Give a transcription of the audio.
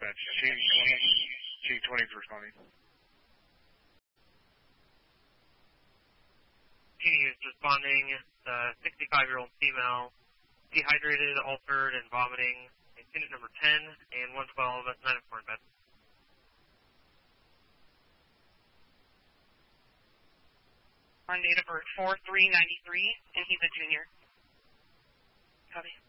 dispatch. G20 is responding. G is responding. 65-year-old female, dehydrated, altered, and vomiting. Unit number 10 and 112 at 9-4 in bed. On date of birth 4393, and he's a junior. Copy.